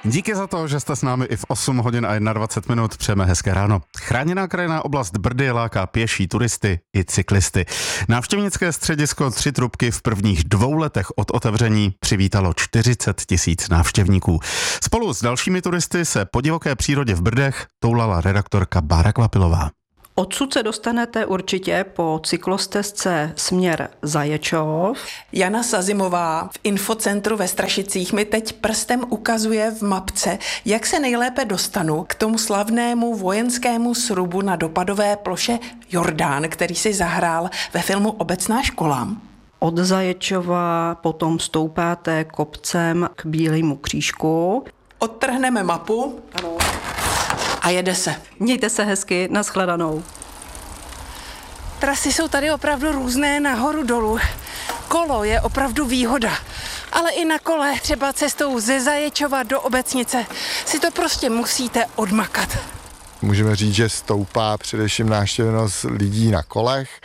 Díky za to, že jste s námi i v 8 hodin a 21 minut. Přejeme hezké ráno. Chráněná krajinná oblast Brdy láká pěší turisty i cyklisty. Návštěvnické středisko Tři trubky v prvních 2 letech od otevření přivítalo 40 000 návštěvníků. Spolu s dalšími turisty se po divoké přírodě v Brdech toulala redaktorka Bára Kvapilová. Odsud se dostanete určitě po cyklostezce směr Zaječov. Jana Sazimová v infocentru ve Strašicích mi teď prstem ukazuje v mapce, jak se nejlépe dostanu k tomu slavnému vojenskému srubu na dopadové ploše Jordán, který si zahrál ve filmu Obecná škola. Od Zaječova potom stoupáte kopcem k Bílému křížku. Odtrhneme mapu. Ano. A jede se. Mějte se hezky, nashledanou. Trasy jsou tady opravdu různé nahoru dolů. Kolo je opravdu výhoda. Ale i na kole, třeba cestou ze Zaječova do Obecnice, si to prostě musíte odmakat. Můžeme říct, že stoupá především návštěvnost lidí na kolech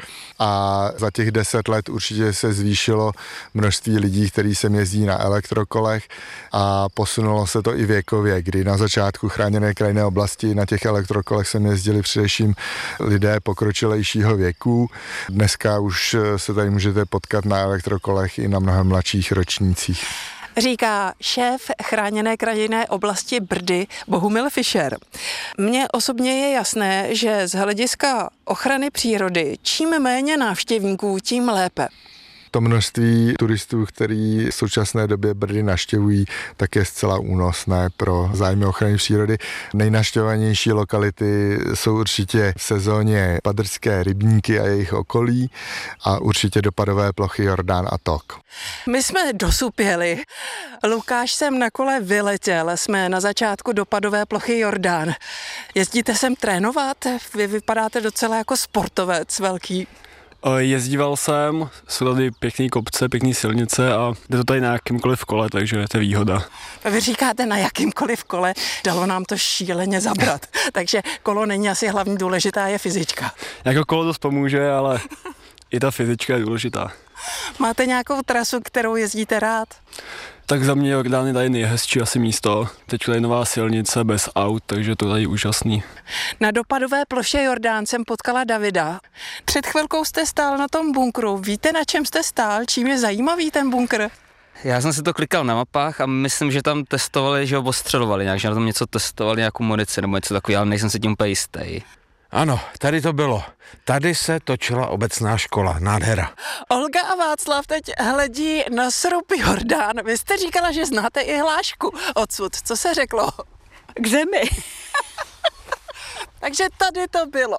a za těch 10 let určitě se zvýšilo množství lidí, kteří sem jezdí na elektrokolech a posunulo se to i věkově, kdy na začátku chráněné krajinné oblasti na těch elektrokolech sem jezdili především lidé pokročilejšího věku. Dneska už se tady můžete potkat na elektrokolech i na mnohem mladších ročnících. Říká šéf chráněné krajinné oblasti Brdy Bohumil Fischer. Mně osobně je jasné, že z hlediska ochrany přírody čím méně návštěvníků, tím lépe. To množství turistů, který v současné době Brdy navštěvují, tak je zcela únosné pro zájmy ochrany přírody. Nejnavštěvovanější lokality jsou určitě v sezóně Padrské rybníky a jejich okolí a určitě dopadové plochy Jordán a Tok. My jsme dosud jeli. Lukáš sem na kole vyletěl, jsme na začátku dopadové plochy Jordán. Jezdíte sem trénovat? Vy vypadáte docela jako sportovec velký. Jezdíval jsem, jsou tady pěkný kopce, pěkný silnice a jde to tady na jakýmkoliv kole, takže to je výhoda. Vy říkáte na jakýmkoliv kole, dalo nám to šíleně zabrat, takže kolo není asi hlavní důležitá, je fyzička. Jako kolo dost pomůže, ale i ta fyzička je důležitá. Máte nějakou trasu, kterou jezdíte rád? Tak za mě Jordán je tady nejhezčí asi místo. Teď je nová silnice bez aut, takže to tady je úžasný. Na dopadové ploše Jordán jsem potkala Davida. Před chvilkou jste stál na tom bunkru. Víte, na čem jste stál? Čím je zajímavý ten bunkr? Já jsem si to klikal na mapách a myslím, že tam testovali, že ho ostřelovali nějak, že na tom něco testovali, nějakou munici nebo něco takového, ale nejsem si tím úplně jistý. Ano, tady to bylo. Tady se točila obecná škola. Nádhera. Olga a Václav teď hledí na srub Jordán. Vy jste říkala, že znáte i hlášku odsud. Co se řeklo? K zemi. Takže tady to bylo.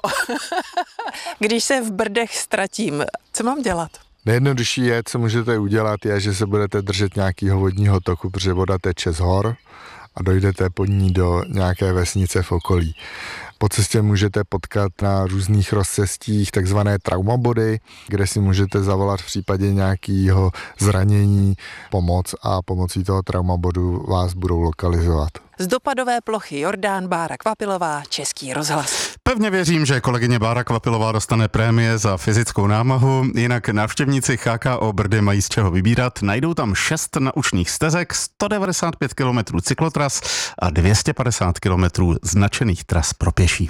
Když se v Brdech ztratím, co mám dělat? Nejjednodušší je, co můžete udělat, je, že se budete držet nějakého vodního toku, protože voda teče z hor a dojdete pod ní do nějaké vesnice v okolí. Po cestě můžete potkat na různých rozcestích takzvané traumabody, kde si můžete zavolat v případě nějakého zranění pomoc a pomocí toho traumabodu vás budou lokalizovat. Z dopadové plochy Jordán Bára Kvapilová, Český rozhlas. Pevně věřím, že kolegyně Bára Kvapilová dostane prémie za fyzickou námahu, jinak návštěvníci HKO Brdy mají z čeho vybírat. Najdou tam 6 naučných stezek, 195 km cyklotras a 250 km značených tras pro pěší.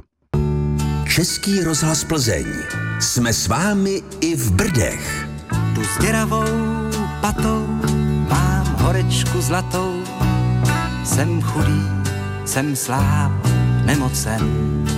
Český rozhlas Plzeň. Jsme s vámi i v Brdech. Tu s děravou patou mám horečku zlatou. Jsem chudý, jsem sláb, nemocen.